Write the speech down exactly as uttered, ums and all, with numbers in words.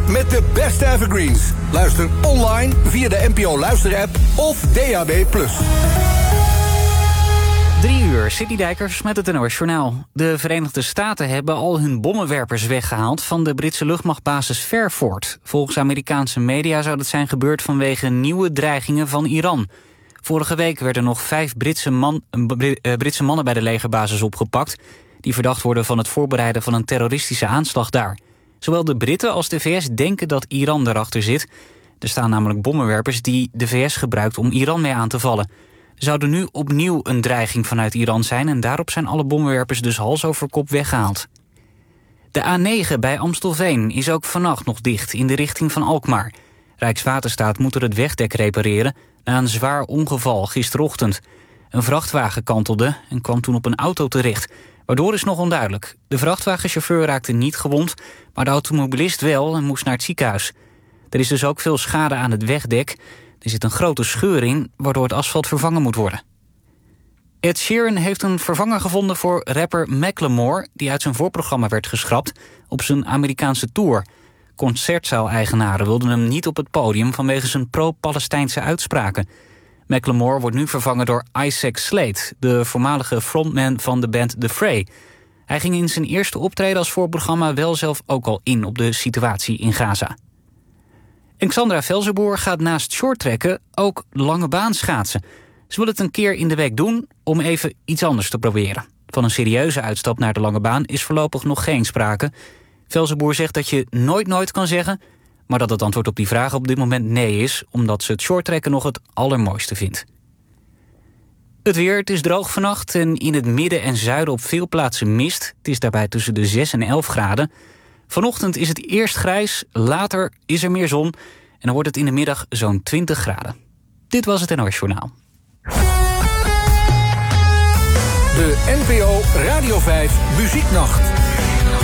met de beste evergreens. Luister online via de N P O Luisterapp of D A B plus. Drie uur, City Dijkers met het N O S Journaal. De Verenigde Staten hebben al hun bommenwerpers weggehaald van de Britse luchtmachtbasis Fairford. Volgens Amerikaanse media zou dat zijn gebeurd vanwege nieuwe dreigingen van Iran. Vorige week werden nog vijf Britse, man, Britse mannen bij de legerbasis opgepakt, die verdacht worden van het voorbereiden van een terroristische aanslag daar. Zowel de Britten als de V S denken dat Iran erachter zit. Er staan namelijk bommenwerpers die de V S gebruikt om Iran mee aan te vallen. Er zou er nu opnieuw een dreiging vanuit Iran zijn en daarop zijn alle bommenwerpers dus hals over kop weggehaald. De A negen bij Amstelveen is ook vannacht nog dicht in de richting van Alkmaar. Rijkswaterstaat moet er het wegdek repareren na een zwaar ongeval gisterochtend. Een vrachtwagen kantelde en kwam toen op een auto terecht. Waardoor is nog onduidelijk. De vrachtwagenchauffeur raakte niet gewond, maar de automobilist wel en moest naar het ziekenhuis. Er is dus ook veel schade aan het wegdek. Er zit een grote scheur in, waardoor het asfalt vervangen moet worden. Ed Sheeran heeft een vervanger gevonden voor rapper Macklemore, die uit zijn voorprogramma werd geschrapt op zijn Amerikaanse tour. Concertzaal-eigenaren wilden hem niet op het podium vanwege zijn pro-Palestijnse uitspraken. Macklemore wordt nu vervangen door Isaac Slade, de voormalige frontman van de band The Fray. Hij ging in zijn eerste optreden als voorprogramma wel zelf ook al in op de situatie in Gaza. Xandra Velzenboer gaat naast shorttrekken ook lange baan schaatsen. Ze wil het een keer in de week doen om even iets anders te proberen. Van een serieuze uitstap naar de lange baan is voorlopig nog geen sprake. Velzenboer zegt dat je nooit nooit kan zeggen, maar dat het antwoord op die vraag op dit moment nee is, omdat ze het shorttrekken nog het allermooiste vindt. Het weer, het is droog vannacht en in het midden en zuiden op veel plaatsen mist. Het is daarbij tussen de zes en elf graden. Vanochtend is het eerst grijs, later is er meer zon en dan wordt het in de middag zo'n twintig graden. Dit was het N O S Journaal. De N P O Radio vijf Muzieknacht.